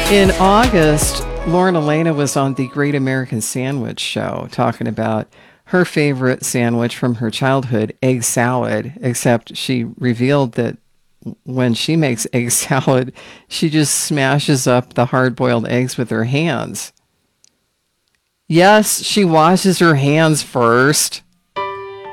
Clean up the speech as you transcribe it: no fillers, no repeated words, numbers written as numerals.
In August, Lauren Elena was on the Great American Sandwich Show talking about her favorite sandwich from her childhood, egg salad, except she revealed that when she makes egg salad, she just smashes up the hard boiled eggs with her hands. Yes, she washes her hands first.